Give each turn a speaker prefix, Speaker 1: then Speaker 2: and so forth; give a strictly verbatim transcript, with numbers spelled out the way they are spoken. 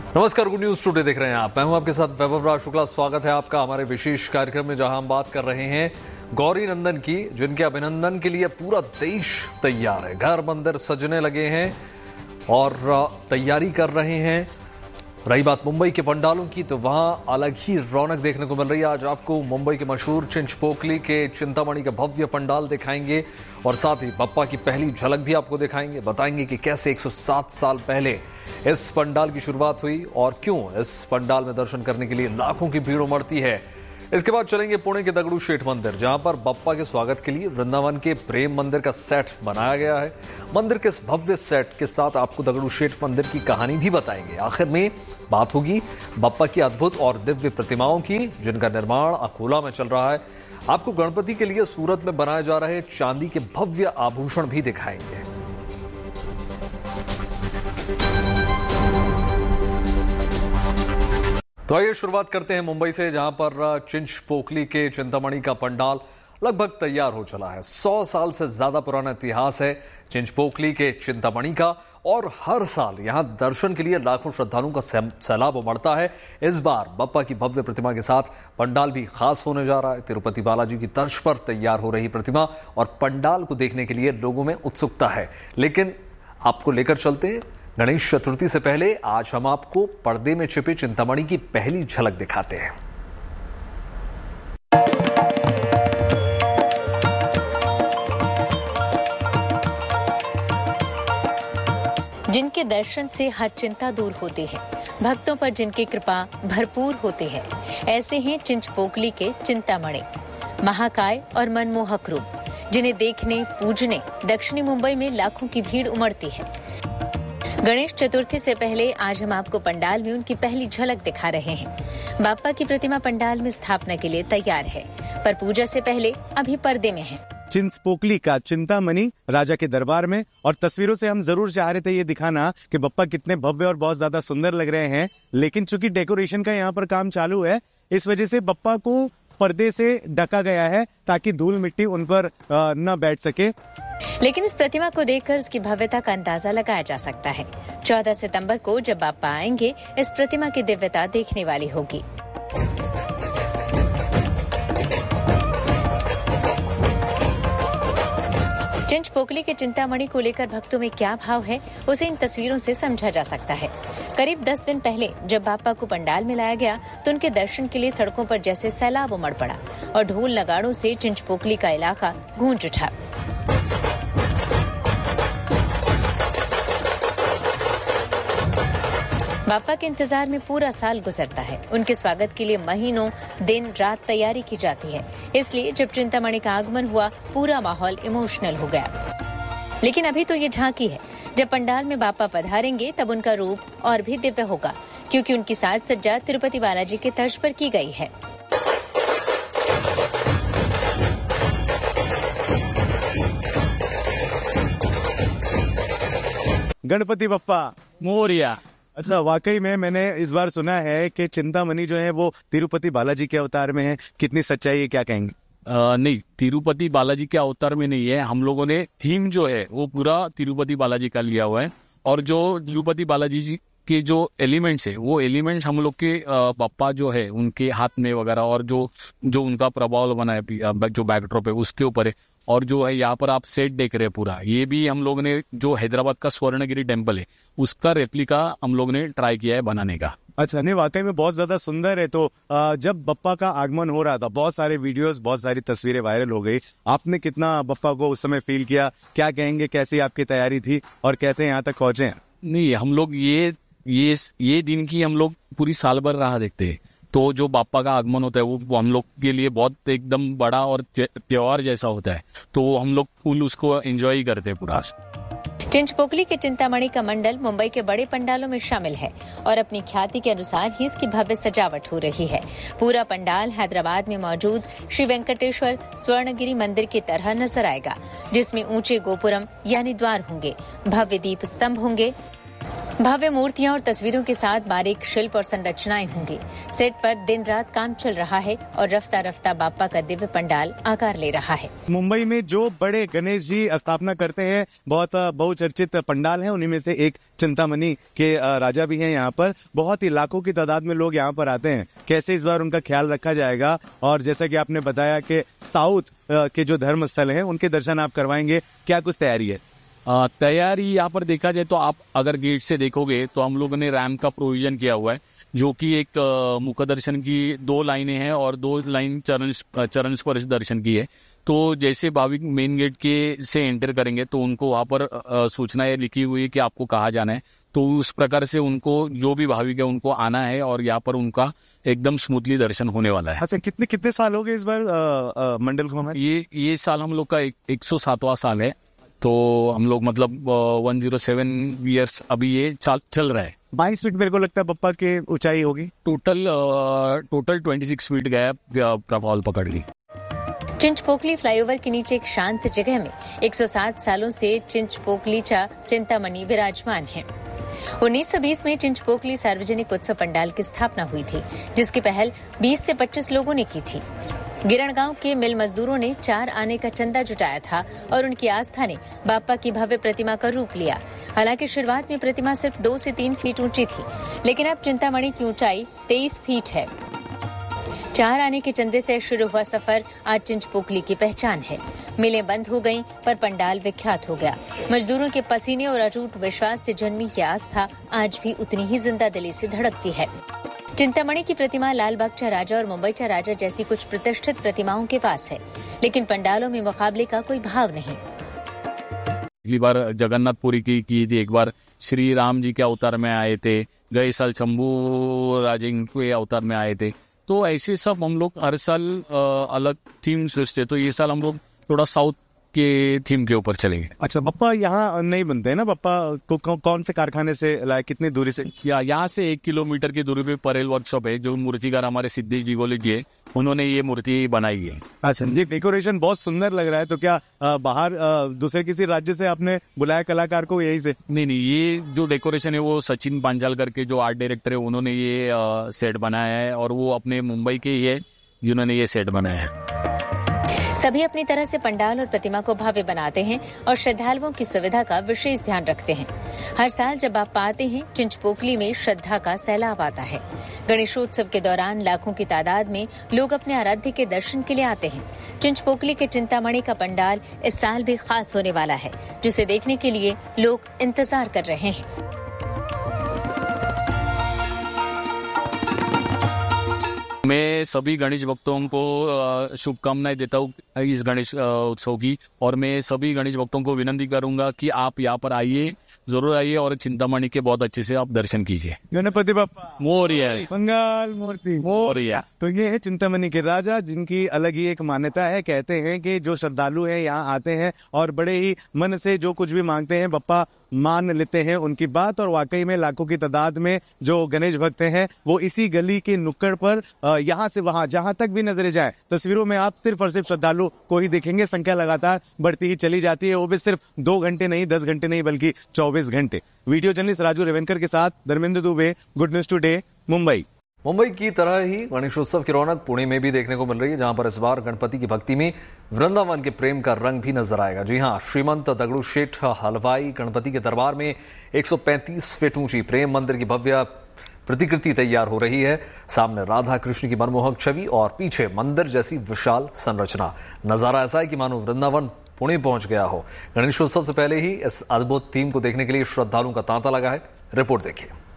Speaker 1: नमस्कार, good news today देख रहे हैं आप। मैं हूं आपके साथ वैभव राज शुक्ला। स्वागत है आपका हमारे विशेष कार्यक्रम में, जहां हम बात कर रहे हैं गौरी नंदन की, जिनके अभिनंदन के लिए पूरा देश तैयार है। घर मंदिर सजने लगे हैं और तैयारी कर रहे हैं। रही बात मुंबई के पंडालों की, तो वहां अलग ही रौनक देखने को मिल रही है। आज आपको मुंबई के मशहूर चिंचपोकली के चिंतामणि का भव्य पंडाल दिखाएंगे और साथ ही बप्पा की पहली झलक भी आपको दिखाएंगे। बताएंगे कि कैसे एक सौ सात साल पहले इस पंडाल की शुरुआत हुई और क्यों इस पंडाल में दर्शन करने के लिए लाखों की भीड़ उमड़ती है। इसके बाद चलेंगे पुणे के दगड़ू शेठ मंदिर, जहां पर बप्पा के स्वागत के लिए वृंदावन के प्रेम मंदिर का सेट बनाया गया है। मंदिर के इस भव्य सेट के साथ आपको दगड़ू शेठ मंदिर की कहानी भी बताएंगे। आखिर में बात होगी बप्पा की अद्भुत और दिव्य प्रतिमाओं की, जिनका निर्माण अकोला में चल रहा है। आपको गणपति के लिए सूरत में बनाए जा रहे चांदी के भव्य आभूषण भी दिखाएंगे। तो आइए शुरुआत करते हैं मुंबई से, जहां पर चिंचपोकली के चिंतामणि का पंडाल लगभग तैयार हो चला है। सौ साल से ज्यादा पुराना इतिहास है चिंचपोकली के चिंतामणि का और हर साल यहां दर्शन के लिए लाखों श्रद्धालुओं का सैलाब उमड़ता है। इस बार बप्पा की भव्य प्रतिमा के साथ पंडाल भी खास होने जा रहा है। तिरुपति बालाजी की तर्ज पर तैयार हो रही प्रतिमा और पंडाल को देखने के लिए लोगों में उत्सुकता है। लेकिन आपको लेकर चलते हैं गणेश चतुर्थी से पहले। आज हम आपको पर्दे में छिपे चिंतामणि की पहली झलक दिखाते हैं।
Speaker 2: जिनके दर्शन से हर चिंता दूर होती है, भक्तों पर जिनकी कृपा भरपूर होती है, ऐसे हैं चिंचपोकली के चिंतामणि। महाकाय और मनमोहक रूप, जिन्हें देखने पूजने दक्षिणी मुंबई में लाखों की भीड़ उमड़ती है। गणेश चतुर्थी से पहले आज हम आपको पंडाल में उनकी पहली झलक दिखा रहे हैं। बाप्पा की प्रतिमा पंडाल में स्थापना के लिए तैयार है, पर पूजा से पहले अभी पर्दे में है।
Speaker 3: चिंचपोकली का चिंतामणि राजा के दरबार में, और तस्वीरों से हम जरूर चाह रहे थे ये दिखाना कि बप्पा कितने भव्य और बहुत ज्यादा सुंदर लग रहे हैं। लेकिन चूंकि डेकोरेशन का यहाँ पर काम चालू है, इस वजह से बप्पा को पर्दे से ढका गया है ताकि धूल मिट्टी उन पर न बैठ सके।
Speaker 2: लेकिन इस प्रतिमा को देखकर उसकी भव्यता का अंदाजा लगाया जा सकता है। चौदह सितंबर को जब बाप्पा आएंगे, इस प्रतिमा की दिव्यता देखने वाली होगी। चिंचपोकली के चिंतामणि को लेकर भक्तों में क्या भाव है, उसे इन तस्वीरों से समझा जा सकता है। करीब दस दिन पहले जब बाप्पा को पंडाल में लाया गया, तो उनके दर्शन के लिए सड़कों पर जैसे सैलाब उमड़ पड़ा और ढोल नगाड़ों से चिंचपोकली का इलाका गूंज उठा। बाप्पा के इंतजार में पूरा साल गुजरता है। उनके स्वागत के लिए महीनों दिन रात तैयारी की जाती है। इसलिए जब चिंतामणि का आगमन हुआ, पूरा माहौल इमोशनल हो गया। लेकिन अभी तो ये झांकी है। जब पंडाल में बाप्पा पधारेंगे, तब उनका रूप और भी दिव्य होगा, क्योंकि उनकी साज सज्जा तिरुपति बालाजी के तर्ज पर की गई है।
Speaker 3: गणपति बप्पा मोरिया। अच्छा, वाकई में मैंने इस बार सुना है कि चिंतामणि जो है वो तिरुपति बालाजी के अवतार में है। कितनी सच्चाई है, क्या कहेंगे?
Speaker 4: आ, नहीं, तिरुपति बालाजी के अवतार में नहीं है। हम लोगों ने थीम जो है वो पूरा तिरुपति बालाजी का लिया हुआ है, और जो तिरुपति बालाजी जी के जो एलिमेंट्स है, वो एलिमेंट्स हम लोग के बप्पा जो है उनके हाथ में वगैरह, और जो जो उनका प्रभाव बना है, जो बैकड्रॉप है उसके ऊपर है। और जो है यहाँ पर आप सेट देख रहे हैं पूरा, ये भी हम लोग ने जो हैदराबाद का स्वर्णगिरी टेम्पल है उसका रेप्लिका हम लोग ने ट्राई किया है बनाने का।
Speaker 3: अच्छा, नहीं वाकई में बहुत ज्यादा सुंदर है। तो जब बप्पा का आगमन हो रहा था, बहुत सारे वीडियोस, बहुत सारी तस्वीरें वायरल हो गई। आपने कितना बप्पा को उस समय फील किया? क्या कहेंगे, कैसी आपकी तैयारी थी और कैसे यहाँ तक पहुंचे?
Speaker 4: नहीं, हम लोग ये ये ये दिन की हम लोग पूरी साल भर राह देखते हैं। तो जो बाप्पा का आगमन होता है वो हम लोग के लिए बहुत एकदम बड़ा और त्योहार जैसा होता है, तो हम लोग फुल उसको एंजॉय करते हैं पूरा।
Speaker 2: चिंचपोकली के चिंतामणि का मंडल मुंबई के बड़े पंडालों में शामिल है और अपनी ख्याति के अनुसार ही इसकी भव्य सजावट हो रही है। पूरा पंडाल हैदराबाद में मौजूद श्री वेंकटेश्वर स्वर्णगिरी मंदिर की तरह नजर आएगा, जिसमें ऊंचे गोपुरम यानी द्वार होंगे, भव्य दीप स्तंभ होंगे भव्य मूर्तियां और तस्वीरों के साथ बारीक शिल्प और संरचनाएं होंगी। सेट पर दिन रात काम चल रहा है और रफ्ता रफ्ता बाप्पा का दिव्य पंडाल आकार ले रहा है।
Speaker 3: मुंबई में जो बड़े गणेश जी स्थापना करते हैं, बहुत बहुचर्चित पंडाल है, उन्हीं में से एक चिंतामणि के राजा भी हैं। यहाँ पर बहुत ही लाखों की तादाद में लोग यहाँ पर आते हैं। कैसे इस बार उनका ख्याल रखा जाएगा, और जैसा कि आपने बताया कि साउथ के जो धर्म स्थल हैं उनके दर्शन आप करवाएंगे, क्या कुछ तैयारी है?
Speaker 4: आ, तैयारी यहाँ पर देखा जाए तो आप अगर गेट से देखोगे तो हम लोगों ने रैम्प का प्रोविजन किया हुआ है, जो कि एक मुख दर्शन की दो लाइनें हैं और दो लाइन चरण चरण स्पर्श दर्शन की है। तो जैसे भाविक मेन गेट के से एंटर करेंगे तो उनको वहाँ पर सूचनाएं लिखी हुई है कि आपको कहाँ जाना है, तो उस प्रकार से उनको जो भी भाविक है उनको आना है और यहाँ पर उनका एकदम स्मूथली दर्शन होने वाला है।
Speaker 3: अच्छा, कितने कितने साल हो गए इस बार आ, आ, मंडल को हमारे?
Speaker 4: ये ये साल हम लोग का एक, एक सौ सातवां साल है, तो हम लोग मतलब वन जीरो सेवन ईयर्स अभी ये चल चल रहा है।
Speaker 3: बाईस फीट मेरे को लगता है बप्पा की ऊंचाई होगी।
Speaker 4: Total total twenty six feet गया प्रभाव पकड़ ली।
Speaker 2: चिंचपोकली फ्लाईओवर के नीचे एक शांत जगह में एक सौ सात सालों से चिंचपोकलीचा चिंतामणि विराजमान है। उन्नीस सौ बीस में चिंचपोकली सार्वजनिक उत्सव पंडाल की स्थापना हुई थी, जिसकी पहल बीस से पच्चीस लोगों ने की थी। गिरण गांव के मिल मजदूरों ने चार आने का चंदा जुटाया था और उनकी आस्था ने बाप्पा की भव्य प्रतिमा का रूप लिया। हालांकि शुरुआत में प्रतिमा सिर्फ दो से तीन फीट ऊंची थी, लेकिन अब चिंतामणि की ऊंचाई तेईस फीट है। चार आने के चंदे से शुरू हुआ सफर आज चिंचपोकली की पहचान है। मिलें बंद हो गईं, पर पंडाल विख्यात हो गया। मजदूरों के पसीने और अटूट विश्वास से जन्मी ये आस्था आज भी उतनी ही जिंदा दिली से धड़कती है। चिंतामणि की प्रतिमा लालबागचा राजा और मुंबईचा राजा जैसी कुछ प्रतिष्ठित प्रतिमाओं के पास है, लेकिन पंडालों में मुकाबले का कोई भाव नहीं।
Speaker 4: पिछली बार जगन्नाथपुरी की की थी, एक बार श्री राम जी के अवतार में आए थे, गए साल शंभू राजे के अवतार में आए थे। तो ऐसे सब हम लोग हर साल अलग थीम सोचते, तो ये साल हम लोग थोड़ा साउथ के थीम के ऊपर चलेंगे।
Speaker 3: अच्छा, बप्पा यहाँ नहीं बनते हैं ना? बप्पा को कौ, कौन से कारखाने से लाए, कितनी दूरी से?
Speaker 4: या यहाँ से एक किलोमीटर की दूरी पे परेल वर्कशॉप है, जो मूर्तिकार हमारे सिद्धि जीगोले जी है, उन्होंने ये मूर्ति बनाई है।
Speaker 3: अच्छा, ये डेकोरेशन बहुत सुंदर लग रहा है। तो क्या आ, बाहर आ, दूसरे किसी राज्य से आपने बुलाया कलाकार को, यही से?
Speaker 4: नहीं नहीं, ये जो डेकोरेशन है वो सचिन पांचाल करके जो आर्ट डायरेक्टर है उन्होंने ये आ, सेट बनाया है, और वो अपने मुंबई के ही है जिन्होंने ये सेट बनाया है।
Speaker 2: सभी अपनी तरह से पंडाल और प्रतिमा को भव्य बनाते हैं और श्रद्धालुओं की सुविधा का विशेष ध्यान रखते हैं। हर साल जब आप आते हैं, चिंचपोकली में श्रद्धा का सैलाब आता है। गणेशोत्सव के दौरान लाखों की तादाद में लोग अपने आराध्य के दर्शन के लिए आते हैं। चिंचपोकली के चिंतामणि का पंडाल इस साल भी खास होने वाला है, जिसे देखने के लिए लोग इंतजार कर रहे हैं।
Speaker 4: मैं सभी गणेश भक्तों को शुभकामनाएं देता हूँ इस गणेश उत्सव की, और मैं सभी गणेश भक्तों को विनती करूंगा कि आप यहाँ पर आइए, जरूर आइए और चिंतामणि के बहुत अच्छे से आप दर्शन कीजिए।
Speaker 3: गणपति बप्पा
Speaker 4: मोरया,
Speaker 3: मंगल मूर्ति मोरया। तो ये है चिंतामणि के राजा, जिनकी अलग ही एक मान्यता है। कहते हैं कि जो श्रद्धालु हैं यहाँ आते हैं और बड़े ही मन से जो कुछ भी मांगते हैं बप्पा मान लेते हैं उनकी बात। और वाकई में लाखों की तादाद में जो गणेश भक्त हैं वो इसी गली के नुक्कड़ पर यहाँ से वहां जहां तक भी नजरें जाए, तस्वीरों में आप सिर्फ और सिर्फ श्रद्धालु को ही देखेंगे। संख्या लगातार बढ़ती ही चली जाती है, वो भी सिर्फ दो घंटे नहीं, दस घंटे नहीं, बल्कि चौबीस घंटे। वीडियो जर्नलिस्ट राजू रेवेनकर के साथ Dharmendra Dubey, good news today, Mumbai.
Speaker 1: Mumbai की तरह ही गणेशोत्सव की रौनक पुणे में भी देखने को मिल रही है, जहां पर इस बार गणपति की भक्ति में वृंदावन के प्रेम का रंग भी नजर आएगा। जी हां, श्रीमंत दगड़ू शेठ हलवाई गणपति के दरबार में एक सौ पैंतीस फीट ऊंची प्रेम मंदिर की भव्य प्रतिकृति तैयार हो रही है। सामने राधा कृष्ण की मनमोहक छवि और पीछे मंदिर जैसी विशाल संरचना। नजारा ऐसा है कि मानो वृंदावन पुणे पहुंच गया हो। गणेशोत्सव से पहले ही इस अद्भुत थीम को देखने के लिए श्रद्धालुओं का तांता लगा है। रिपोर्ट देखिए।